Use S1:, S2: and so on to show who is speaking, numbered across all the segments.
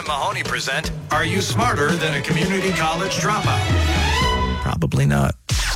S1: Mahoney present Are You Smarter Than a Community College Dropout? Probably not.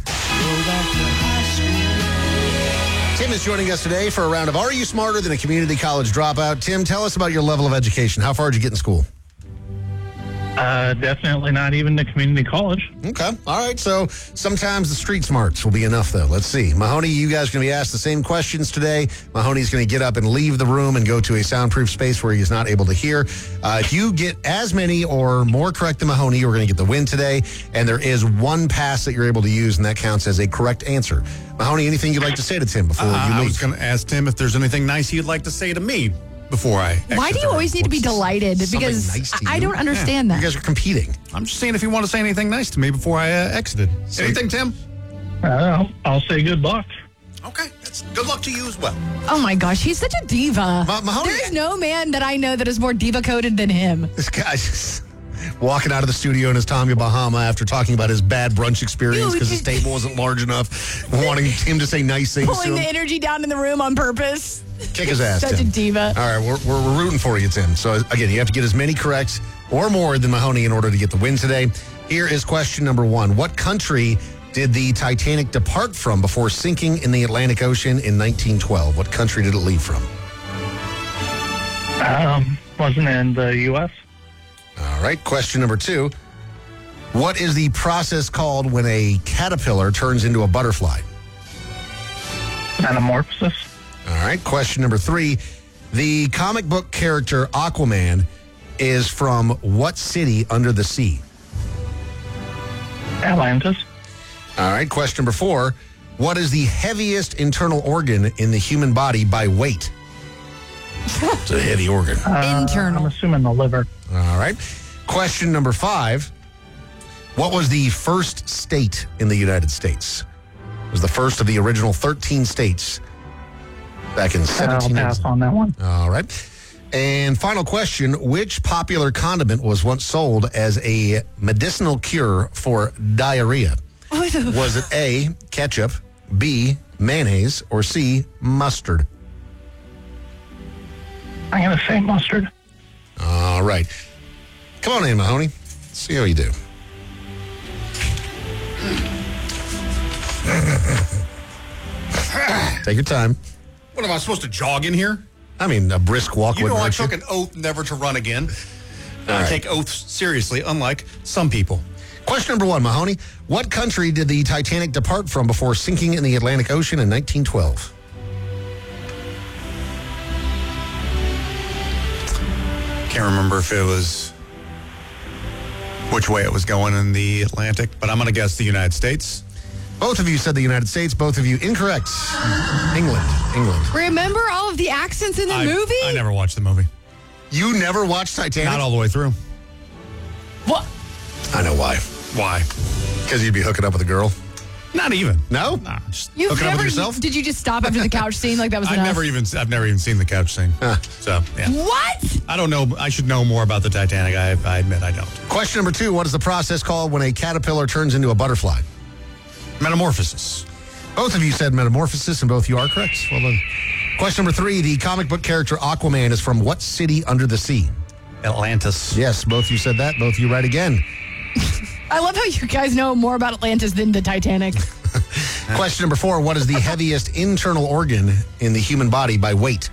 S2: Tim is joining us today for a round of Are You Smarter Than a Community College Dropout? Tim, tell us about your level of education. How far did you get in school?
S3: Definitely not even the community college.
S2: Okay. All right. So sometimes the street smarts will be enough, though. Let's see. Mahoney, you guys are going to be asked the same questions today. Mahoney's going to get up and leave the room and go to a soundproof space where he's not able to hear. If you get as many or more correct than Mahoney, you're going to get the win today. And there is one pass that you're able to use, and that counts as a correct answer. Mahoney, anything you'd like to say to Tim before you leave?
S4: I was going to ask Tim if there's anything nice he'd like to say to me before I exit.
S5: Why do you always need to be delighted? Because
S2: nice to
S5: I
S2: you?
S5: don't understand
S2: You
S5: that.
S2: guys are competing.
S4: I'm just saying if you want to say anything nice to me before I exited. Anything, Tim?
S3: I'll say good luck.
S4: Okay. Good luck to you as well.
S5: Oh my gosh, he's such a diva.
S2: Mahoney-
S5: There's no man that I know that is more diva-coded than him.
S2: This guy's just walking out of the studio in his Tommy Bahama after talking about his bad brunch experience because his table wasn't large enough, wanting him to say nice things to
S5: Pulling the
S2: him.
S5: energy down in the room on purpose.
S2: Kick his ass,
S5: Such
S2: Tim.
S5: a diva.
S2: All right, we're rooting for you, Tim. So, again, you have to get as many correct or more than Mahoney in order to get the win today. Here is question number one. What country did the Titanic depart from before sinking in the Atlantic Ocean in 1912? What country did it leave from?
S3: Wasn't in the U.S.
S2: All right, question number two. What is the process called when a caterpillar turns into a butterfly?
S3: Metamorphosis.
S2: All right, question number three. The comic book character Aquaman is from what city under the sea?
S3: Atlantis.
S2: All right, question number four. What is the heaviest internal organ in the human body by weight? It's a heavy organ.
S5: Internal.
S3: I'm assuming the liver.
S2: All right. Question number five. What was the first state in the United States? It was the first of the original 13 states back in
S3: I'll
S2: 17.
S3: pass on that one.
S2: All right. And final question. Which popular condiment was once sold as a medicinal cure for diarrhea? Was it A, ketchup, B, mayonnaise, or C, mustard?
S3: I'm going to say mustard.
S2: All right. Come on in, Mahoney. Let's see how you do. Take your time.
S4: What am I supposed to jog in here?
S2: I mean, a brisk walk
S4: You know
S2: wouldn't
S4: I
S2: hurt
S4: took
S2: you.
S4: an oath never to run again.
S2: All
S4: I
S2: right.
S4: take oaths seriously, unlike some people.
S2: Question number one, Mahoney. What country did the Titanic depart from before sinking in the Atlantic Ocean in 1912?
S4: Can't remember if it was which way it was going in the Atlantic, but I'm going to guess the United States.
S2: Both of you said the United States. Both of you incorrect. England.
S5: Remember all of the accents in the movie?
S4: I never watched the movie.
S2: You never watched Titanic?
S4: Not all the way through.
S5: What?
S2: I know why.
S4: Why?
S2: Because you'd be hooking up with a girl.
S4: Not even.
S2: No?
S4: Nah, just
S5: You've
S2: Hooking up with
S5: never,
S2: yourself?
S5: Did you just stop after the couch scene like that was
S4: I've
S5: enough?
S4: never even seen the couch scene. So, yeah.
S5: What?
S4: I don't know. I should know more about the Titanic. I admit I don't.
S2: Question number two. What is the process called when a caterpillar turns into a butterfly?
S4: Metamorphosis.
S2: Both of you said metamorphosis, and both you are correct. Well done. Question number three. The comic book character Aquaman is from what city under the sea?
S4: Atlantis.
S2: Yes, both you said that. Both you right again.
S5: I love how you guys know more about Atlantis than the Titanic.
S2: Question number four. What is the heaviest internal organ in the human body by weight?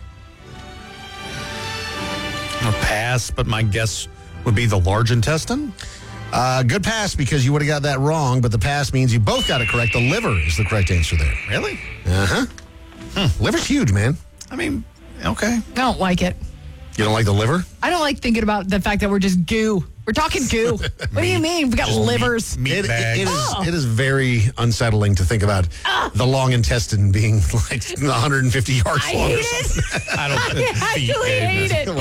S4: A pass, but my guess would be the large intestine.
S2: Good pass because you would have got that wrong, but the pass means you both got it correct. The liver is the correct answer there.
S4: Really?
S2: Uh-huh. Liver's huge, man.
S4: I mean, okay.
S5: I don't like it.
S2: You don't like the liver?
S5: I don't like thinking about the fact that we're just goo. We're talking goo. What do you mean? We got
S4: Just
S5: livers.
S4: Meat bags.
S2: It is very unsettling to think about the long intestine being like 150 yards
S5: I
S2: long or
S5: hate
S2: something.
S5: it.
S4: I don't.
S5: I actually hate it.